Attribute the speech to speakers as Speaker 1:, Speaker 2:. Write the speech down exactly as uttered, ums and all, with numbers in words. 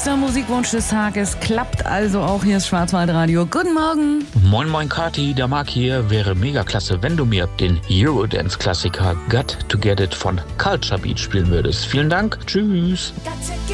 Speaker 1: Nächster Musikwunsch des Tages klappt also auch. Hier ist Schwarzwaldradio. Guten Morgen.
Speaker 2: Moin moin Kati, der Marc hier. Wäre mega klasse, wenn du mir den Eurodance-Klassiker Got to Get It von Culture Beat spielen würdest. Vielen Dank. Tschüss.